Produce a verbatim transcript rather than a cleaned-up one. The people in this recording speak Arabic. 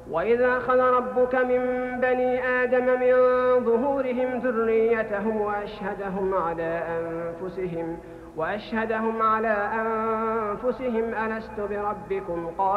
وإذا أخذ ربك من بني آدم من ظهورهم ذريتهم وأشهدهم على أنفسهم وأشهدهم على أنفسهم ألست بربكم؟ قالوا